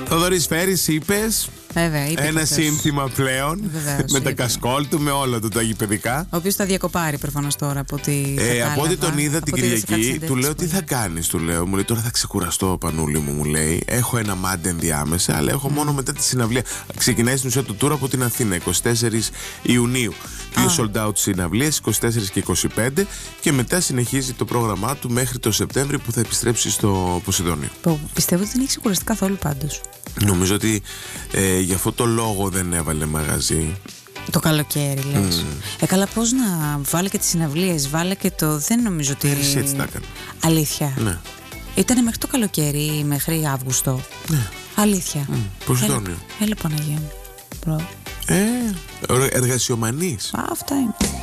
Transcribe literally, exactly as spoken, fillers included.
Θοδωρής Φέρης, είπες. Βέβαια, είπε ένα αυτός. σύνθημα πλέον. Βεβαίως, με τα είπε. κασκόλ του, με όλα του τα γηπαιδικά. Ο οποίος θα διακοπάρει προφανώς τώρα από ό,τι. Ε, από ό,τι τον είδα την Κυριακή, του λέω τι τι θα κάνεις, του λέω. Μου λέει τώρα θα ξεκουραστώ, Πανούλη μου, μου λέει. Έχω ένα μάντε ενδιάμεσα, αλλά έχω μόνο μετά τη συναυλία. Ξεκινάει στην ουσία το tour από την Αθήνα, εικοστή τέταρτη Ιουνίου. Δύο sold out συναυλίες, είκοσι τέσσερα και είκοσι πέντε, και μετά συνεχίζει το πρόγραμμά του μέχρι το Σεπτέμβρη που θα επιστρέψει στο Ποσειδόνιο. Πιστεύω ότι δεν έχει ξεκουραστεί καθόλου πάντως. Νομίζω ότι ε, γι' αυτό το λόγο δεν έβαλε μαγαζί. Το καλοκαίρι, λες. Mm. Ε, καλά, πώς να βάλε και τις συναυλίες, βάλε και το. Δεν νομίζω ότι. Πέρυσι έτσι τα έκανε. Αλήθεια. Ναι. Ήτανε μέχρι το καλοκαίρι, μέχρι Αύγουστο. Ναι. Αλήθεια. Mm. Ποσειδόνιο. Έλα, έλα Παναγία μου. Προ. Ε, εργασιομανής. Α, αυτά είναι.